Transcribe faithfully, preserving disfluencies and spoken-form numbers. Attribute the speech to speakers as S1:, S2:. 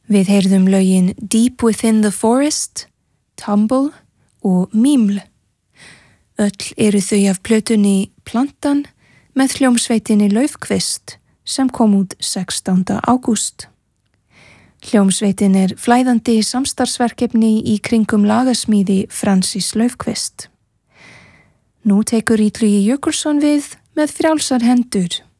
S1: Við heyrðum lögin Deep Within the Forest, Tumble og Miml. Öll eru þau af plötunni Plantan með hljómsveitinni Laufkvist sem kom út sextánda ágúst. Hljómsveitin er flæðandi samstarfsverkefni í kringum lagasmíði Francis Laufkvist. Nú tekur Illugi Jökulsson við með frjálsar hendur